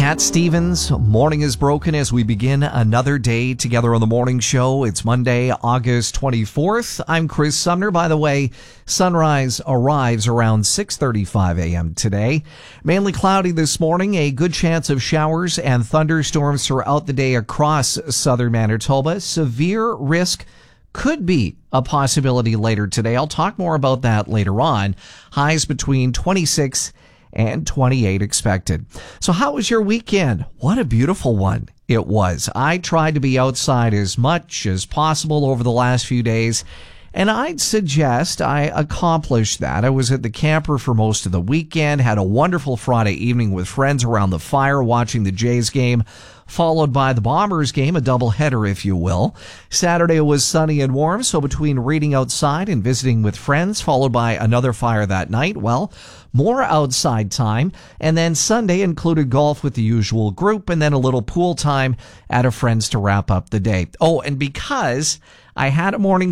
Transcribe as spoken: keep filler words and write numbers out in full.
Cat Stevens, morning is broken as we begin another day together on the morning show. It's Monday, August twenty-fourth. I'm Chris Sumner. By the way, sunrise arrives around six thirty-five a.m. today. Mainly cloudy this morning, a good chance of showers and thunderstorms throughout the day across southern Manitoba. Severe risk could be a possibility later today. I'll talk more about that later on. Highs between twenty-six and twenty-eight expected. So how was your weekend? What a beautiful one it was. I tried to be outside as much as possible over the last few days, and I'd suggest I accomplished that. I was at the camper for most of the weekend, had a wonderful Friday evening with friends around the fire watching the Jays game, followed by the Bombers game, a doubleheader, if you will. Saturday was sunny and warm, so between reading outside and visiting with friends, followed by another fire that night, well, more outside time. And then Sunday included golf with the usual group, and then a little pool time at a friend's to wrap up the day. Oh, and because I had a morning